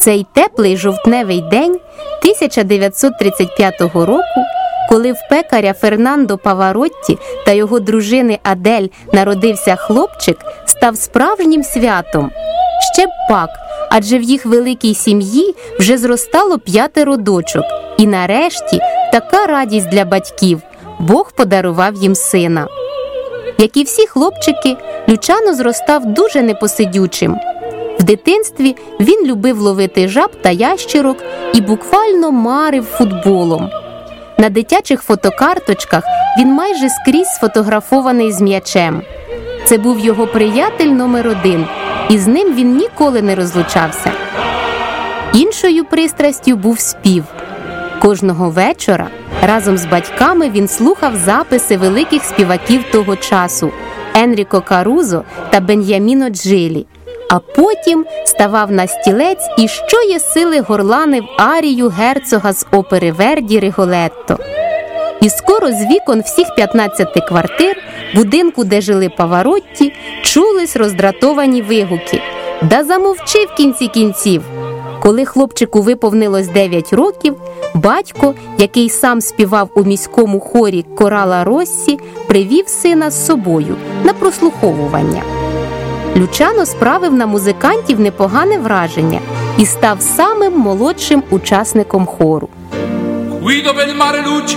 цей теплий жовтневий день 1935 року, коли в пекаря Фернандо Паваротті та його дружини Адель народився хлопчик, став справжнім святом. Ще б пак, адже в їх великій сім'ї вже зростало 5 дочок. І нарешті така радість для батьків – Бог подарував їм сина. Як і всі хлопчики, Лючано зростав дуже непосидючим. В дитинстві він любив ловити жаб та ящерок і буквально марив футболом. На дитячих фотокарточках він майже скрізь сфотографований з м'ячем. Це був його приятель номер 1, і з ним він ніколи не розлучався. Іншою пристрастю був спів. Кожного вечора разом з батьками він слухав записи великих співаків того часу – Енріко Карузо та Бен'яміно Джилі. А потім ставав на стілець і що є сили горланив арію герцога з опери Верді «Риголетто». І скоро з вікон всіх 15 квартир будинку, де жили Паваротті, чулись роздратовані вигуки. «Да замовчи в кінці кінців!» Коли хлопчику виповнилось 9 років, батько, який сам співав у міському хорі Корала Россі, привів сина з собою на прослуховування. Лючано справив на музикантів непогане враження і став самим молодшим учасником хору. Qui dove il mare luccica